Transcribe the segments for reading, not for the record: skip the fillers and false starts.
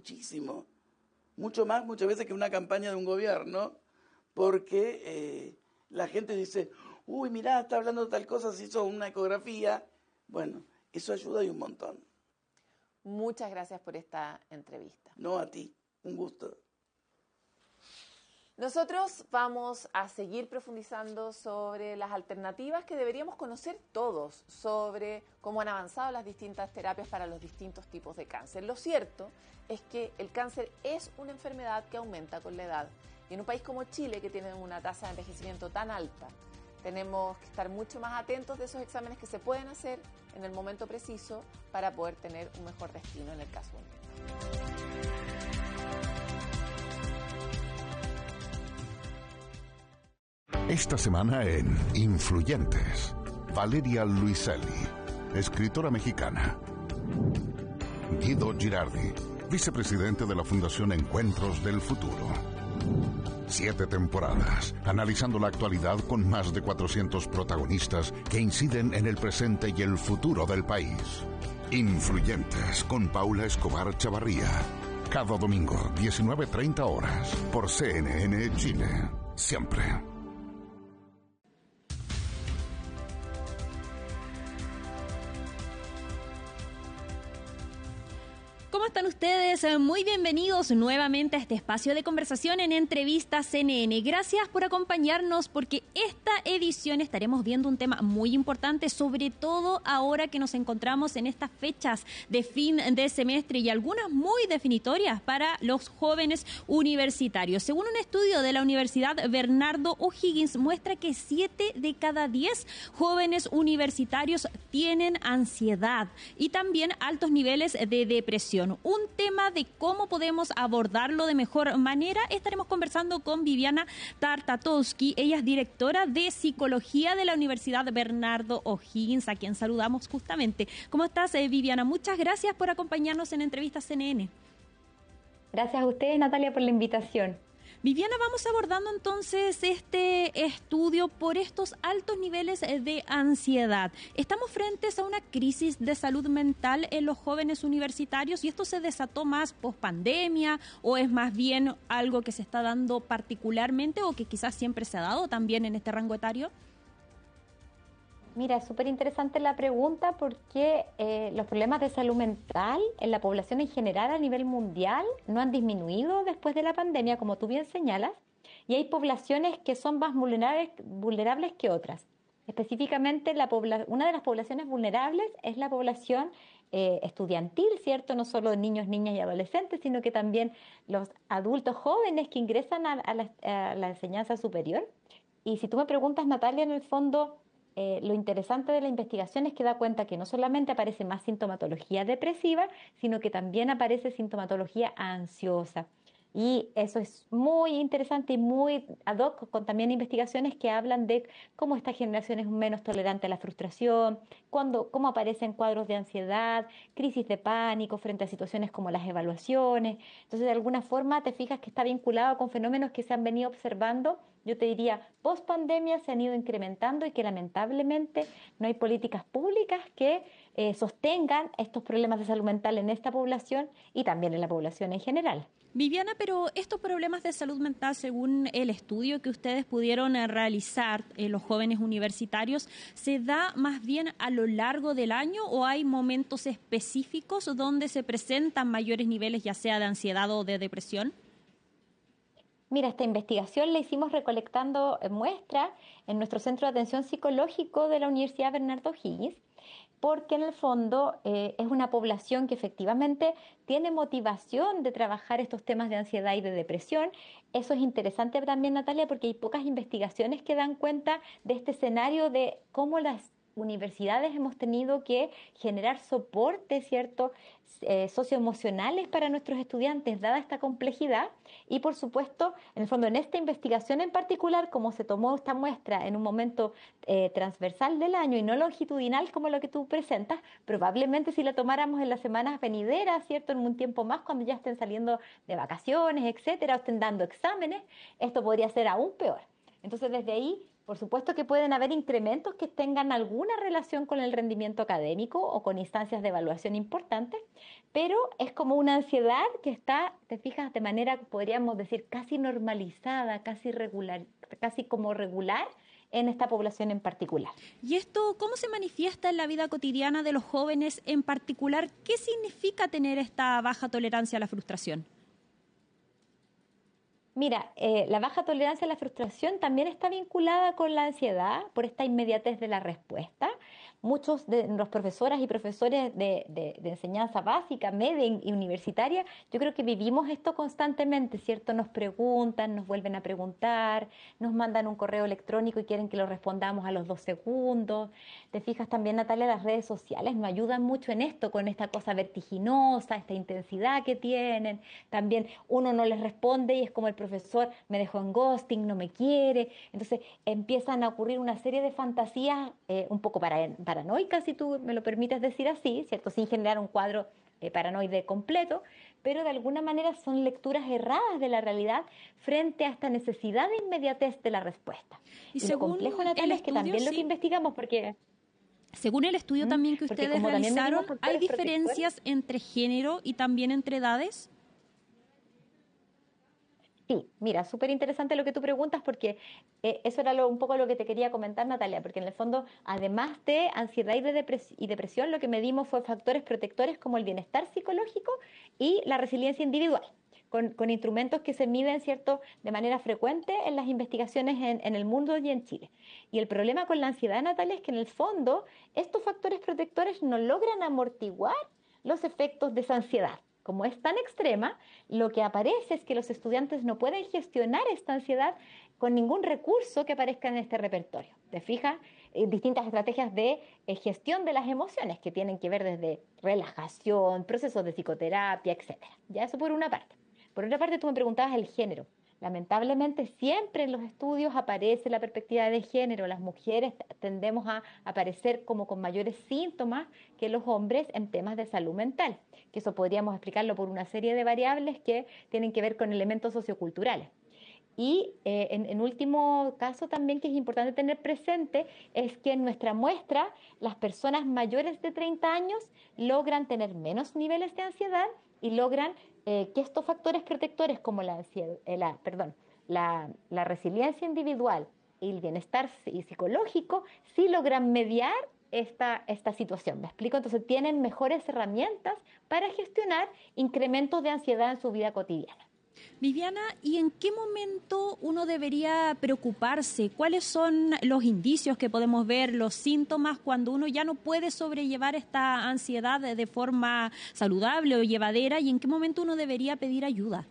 muchísimo, mucho más muchas veces que una campaña de un gobierno, porque la gente dice, uy, mirá, está hablando de tal cosa, se hizo una ecografía. Bueno, eso ayuda y un montón. Muchas gracias por esta entrevista. No, a ti, un gusto. Nosotros vamos a seguir profundizando sobre las alternativas que deberíamos conocer todos, sobre cómo han avanzado las distintas terapias para los distintos tipos de cáncer. Lo cierto es que el cáncer es una enfermedad que aumenta con la edad. Y en un país como Chile, que tiene una tasa de envejecimiento tan alta, tenemos que estar mucho más atentos de esos exámenes que se pueden hacer en el momento preciso para poder tener un mejor destino en el caso de un cáncer. Esta semana en Influyentes, Valeria Luiselli, escritora mexicana. Guido Girardi, vicepresidente de la Fundación Encuentros del Futuro. 7 temporadas, analizando la actualidad con más de 400 protagonistas que inciden en el presente y el futuro del país. Influyentes, con Paula Escobar Chavarría. Cada domingo, 19:30 horas, por CNN Chile. Siempre. ¿Cómo están ustedes? Muy bienvenidos nuevamente a este espacio de conversación en Entrevista CNN. Gracias por acompañarnos porque esta edición estaremos viendo un tema muy importante, sobre todo ahora que nos encontramos en estas fechas de fin de semestre y algunas muy definitorias para los jóvenes universitarios. Según un estudio de la Universidad Bernardo O'Higgins, muestra que 7 de cada 10 jóvenes universitarios tienen ansiedad y también altos niveles de depresión. Un tema de cómo podemos abordarlo de mejor manera. Estaremos conversando con Viviana Tartatovsky. Ella es directora de Psicología de la Universidad Bernardo O'Higgins, a quien saludamos justamente. ¿Cómo estás, Viviana? Muchas gracias por acompañarnos en Entrevista CNN. Gracias a ustedes, Natalia, por la invitación. Viviana, vamos abordando entonces este estudio por estos altos niveles de ansiedad. ¿Estamos frentes a una crisis de salud mental en los jóvenes universitarios y esto se desató más post-pandemia o es más bien algo que se está dando particularmente o que quizás siempre se ha dado también en este rango etario? Mira, es súper interesante la pregunta porque los problemas de salud mental en la población en general a nivel mundial no han disminuido después de la pandemia, como tú bien señalas, y hay poblaciones que son más vulnerables que otras. Específicamente, una de las poblaciones vulnerables es la población estudiantil, ¿cierto? No solo niños, niñas y adolescentes, sino que también los adultos jóvenes que ingresan a la enseñanza superior. Y si tú me preguntas, Natalia, en el fondo, lo interesante de la investigación es que da cuenta que no solamente aparece más sintomatología depresiva, sino que también aparece sintomatología ansiosa. Y eso es muy interesante y muy ad hoc con también investigaciones que hablan de cómo esta generación es menos tolerante a la frustración, cómo aparecen cuadros de ansiedad, crisis de pánico frente a situaciones como las evaluaciones. Entonces, de alguna forma, te fijas que está vinculado con fenómenos que se han venido observando. Yo te diría, post pandemia se han ido incrementando y que lamentablemente no hay políticas públicas que sostengan estos problemas de salud mental en esta población y también en la población en general. Viviana, pero estos problemas de salud mental, según el estudio que ustedes pudieron realizar en los jóvenes universitarios, ¿se da más bien a lo largo del año o hay momentos específicos donde se presentan mayores niveles, ya sea de ansiedad o de depresión? Mira, esta investigación la hicimos recolectando muestras en nuestro Centro de Atención Psicológico de la Universidad Bernardo O'Higgins, porque en el fondo es una población que efectivamente tiene motivación de trabajar estos temas de ansiedad y de depresión. Eso es interesante también, Natalia, porque hay pocas investigaciones que dan cuenta de este escenario de cómo las universidades hemos tenido que generar soporte, ¿cierto?, socioemocionales para nuestros estudiantes, dada esta complejidad. Y por supuesto, en el fondo, en esta investigación en particular, como se tomó esta muestra en un momento transversal del año y no longitudinal como lo que tú presentas, probablemente si la tomáramos en las semanas venideras, ¿cierto?, en un tiempo más, cuando ya estén saliendo de vacaciones, etcétera, o estén dando exámenes, esto podría ser aún peor. Entonces, desde ahí Por supuesto que pueden haber incrementos que tengan alguna relación con el rendimiento académico o con instancias de evaluación importantes, pero es como una ansiedad que está, te fijas, de manera, podríamos decir, casi normalizada, casi regular, casi como regular en esta población en particular. ¿Y esto cómo se manifiesta en la vida cotidiana de los jóvenes en particular? ¿Qué significa tener esta baja tolerancia a la frustración? Mira, la baja tolerancia a la frustración también está vinculada con la ansiedad por esta inmediatez de la respuesta. Muchos de los profesoras y profesores de enseñanza básica, media y universitaria, yo creo que vivimos esto constantemente, ¿cierto? Nos preguntan, nos vuelven a preguntar, nos mandan un correo electrónico y quieren que lo respondamos a los 2 segundos. Te fijas también, Natalia, las redes sociales nos ayudan mucho en esto, con esta cosa vertiginosa, esta intensidad que tienen. También uno no les responde y es como el profesor me dejó en ghosting, no me quiere. Entonces empiezan a ocurrir una serie de fantasías un poco paranoicas, si tú me lo permites decir así, ¿cierto? Sin generar un cuadro paranoide completo, pero de alguna manera son lecturas erradas de la realidad frente a esta necesidad de inmediatez de la respuesta. Y lo complejo, Natalia, es que también lo que investigamos, porque... Según el estudio también que ustedes realizaron, ¿hay diferencias entre género y también entre edades? Sí, mira, súper interesante lo que tú preguntas porque eso era un poco lo que te quería comentar, Natalia, porque en el fondo, además de ansiedad y depresión, lo que medimos fue factores protectores como el bienestar psicológico y la resiliencia individual, con instrumentos que se miden, ¿cierto?, de manera frecuente en las investigaciones en el mundo y en Chile. Y el problema con la ansiedad, Natalia, es que en el fondo estos factores protectores no logran amortiguar los efectos de esa ansiedad. Como es tan extrema, lo que aparece es que los estudiantes no pueden gestionar esta ansiedad con ningún recurso que aparezca en este repertorio. ¿Te fijas? Distintas estrategias de gestión de las emociones que tienen que ver desde relajación, procesos de psicoterapia, etcétera. Ya eso por una parte. Por otra parte, tú me preguntabas el género. Lamentablemente siempre en los estudios aparece la perspectiva de género. Las mujeres tendemos a aparecer como con mayores síntomas que los hombres en temas de salud mental, que eso podríamos explicarlo por una serie de variables que tienen que ver con elementos socioculturales. Y en último caso también que es importante tener presente es que en nuestra muestra las personas mayores de 30 años logran tener menos niveles de ansiedad y logran que estos factores protectores como la resiliencia individual y el bienestar psicológico sí logran mediar esta situación. ¿Me explico? Entonces tienen mejores herramientas para gestionar incrementos de ansiedad en su vida cotidiana. Viviana, ¿y en qué momento uno debería preocuparse? ¿Cuáles son los indicios que podemos ver, los síntomas cuando uno ya no puede sobrellevar esta ansiedad de forma saludable o llevadera? ¿Y en qué momento uno debería pedir ayuda?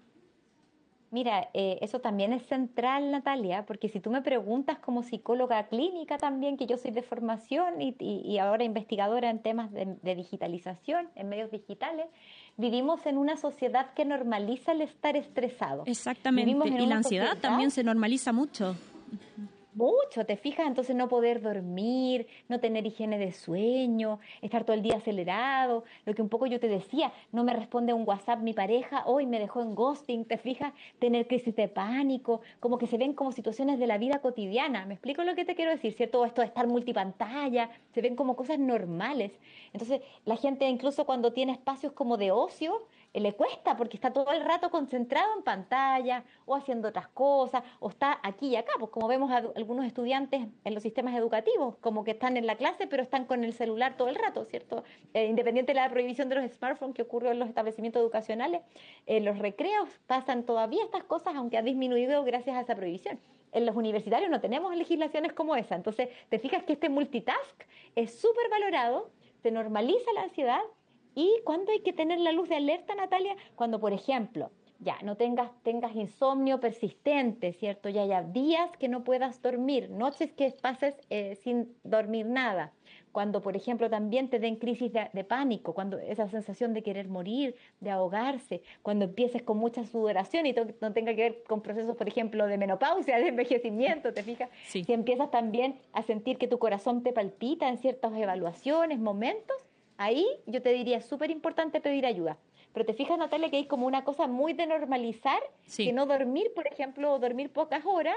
Mira, eso también es central, Natalia, porque si tú me preguntas como psicóloga clínica también, que yo soy de formación y ahora investigadora en temas de digitalización, en medios digitales, vivimos en una sociedad que normaliza el estar estresado. Exactamente, y la ansiedad también se normaliza mucho. Mucho, ¿te fijas? Entonces no poder dormir, no tener higiene de sueño, estar todo el día acelerado, lo que un poco yo te decía, no me responde un WhatsApp mi pareja, hoy me dejó en ghosting, ¿te fijas? Tener crisis de pánico, como que se ven como situaciones de la vida cotidiana. ¿Me explico lo que te quiero decir? ¿Cierto? Esto de estar multipantalla, se ven como cosas normales. Entonces la gente incluso cuando tiene espacios como de ocio, le cuesta porque está todo el rato concentrado en pantalla o haciendo otras cosas o está aquí y acá, pues como vemos a algunos estudiantes en los sistemas educativos, como que están en la clase pero están con el celular todo el rato, ¿cierto? Independiente de la prohibición de los smartphones que ocurrió en los establecimientos educacionales, en los recreos pasan todavía estas cosas, aunque ha disminuido gracias a esa prohibición. En los universitarios no tenemos legislaciones como esa, entonces te fijas que este multitask es súper valorado, se normaliza la ansiedad. ¿Y cuándo hay que tener la luz de alerta, Natalia? Cuando, por ejemplo, ya no tengas insomnio persistente, ¿cierto? Ya haya días que no puedas dormir, noches que pases sin dormir nada. Cuando, por ejemplo, también te den crisis de pánico, cuando esa sensación de querer morir, de ahogarse, cuando empieces con mucha sudoración y no tenga que ver con procesos, por ejemplo, de menopausia, de envejecimiento, ¿te fijas? Sí. Si empiezas también a sentir que tu corazón te palpita en ciertas evaluaciones, momentos, ahí yo te diría, es súper importante pedir ayuda. Pero te fijas, Natalia, que hay como una cosa muy de normalizar, sí, que no dormir, por ejemplo, o dormir pocas horas,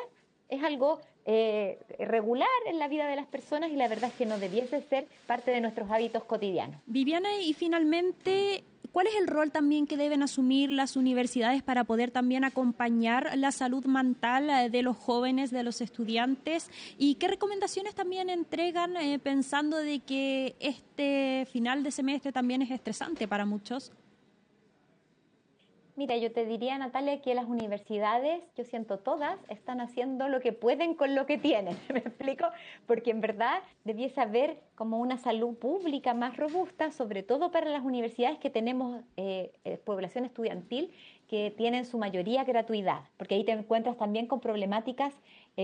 es algo regular en la vida de las personas y la verdad es que no debiese ser parte de nuestros hábitos cotidianos. Viviana, y finalmente, ¿cuál es el rol también que deben asumir las universidades para poder también acompañar la salud mental de los jóvenes, de los estudiantes? ¿Y qué recomendaciones también entregan pensando de que este final de semestre también es estresante para muchos? Mira, yo te diría, Natalia, que las universidades, yo siento todas, están haciendo lo que pueden con lo que tienen, ¿me explico? Porque en verdad debiese haber como una salud pública más robusta, sobre todo para las universidades que tenemos población estudiantil, que tienen su mayoría gratuidad, porque ahí te encuentras también con problemáticas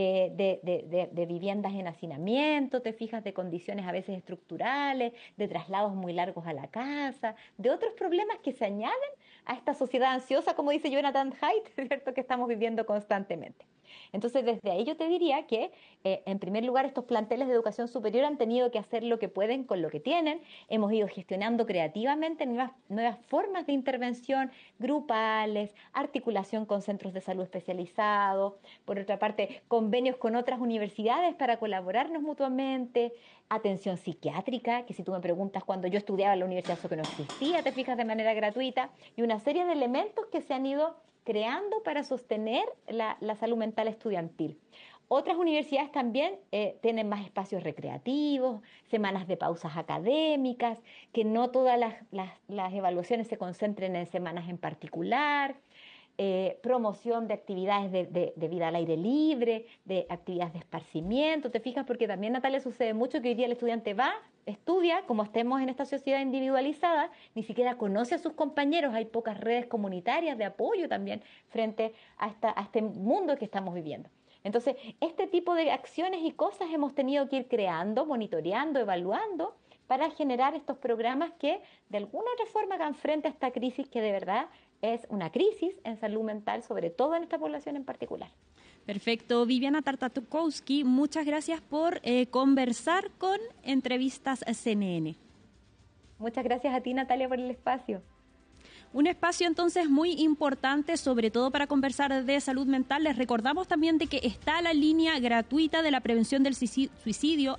de viviendas en hacinamiento, te fijas, de condiciones a veces estructurales, de traslados muy largos a la casa, de otros problemas que se añaden a esta sociedad ansiosa, como dice Jonathan Haidt, ¿cierto?, que estamos viviendo constantemente. Entonces, desde ahí yo te diría que, en primer lugar, estos planteles de educación superior han tenido que hacer lo que pueden con lo que tienen. Hemos ido gestionando creativamente nuevas formas de intervención grupales, articulación con centros de salud especializados, por otra parte, convenios con otras universidades para colaborarnos mutuamente, atención psiquiátrica, que si tú me preguntas, cuando yo estudiaba en la universidad eso que no existía, te fijas, de manera gratuita, y una serie de elementos que se han ido creando para sostener la salud mental estudiantil. Otras universidades también tienen más espacios recreativos, semanas de pausas académicas, que no todas las evaluaciones se concentren en semanas en particular, promoción de actividades de vida al aire libre, de actividades de esparcimiento, ¿te fijas? Porque también, Natalia, sucede mucho que hoy día el estudiante va, estudia, como estemos en esta sociedad individualizada, ni siquiera conoce a sus compañeros, hay pocas redes comunitarias de apoyo también frente a este mundo que estamos viviendo. Entonces, este tipo de acciones y cosas hemos tenido que ir creando, monitoreando, evaluando, para generar estos programas que de alguna otra forma hagan frente a esta crisis que de verdad es una crisis en salud mental, sobre todo en esta población en particular. Perfecto. Viviana Tartakovsky, muchas gracias por conversar con Entrevistas CNN. Muchas gracias a ti, Natalia, por el espacio. Un espacio entonces muy importante, sobre todo para conversar de salud mental. Les recordamos también de que está la línea gratuita de la prevención del suicidio,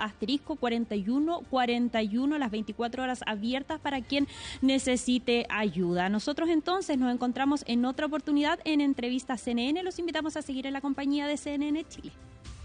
*4141, las 24 horas abiertas para quien necesite ayuda. Nosotros entonces nos encontramos en otra oportunidad en Entrevistas CNN. Los invitamos a seguir en la compañía de CNN Chile.